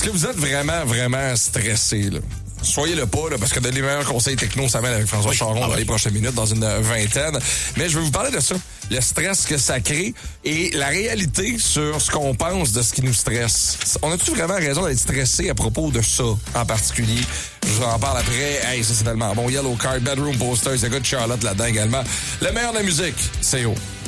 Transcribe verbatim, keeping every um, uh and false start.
Est-ce que vous êtes vraiment, vraiment stressé, là? Soyez-le pas, là, parce que donner les meilleurs conseils techno, ça mène avec François oui. Charon ah, dans oui. les prochaines minutes, dans une vingtaine. Mais je vais vous parler de ça, le stress que ça crée et la réalité sur ce qu'on pense de ce qui nous stresse. On a-tu vraiment raison d'être stressé à propos de ça en particulier? Je vous en parle après. Hey, ça, c'est tellement bon. Yellow Card, Bedroom Posters, il y a gars de Charlotte là-dedans également. Le meilleur de la musique, c'est haut.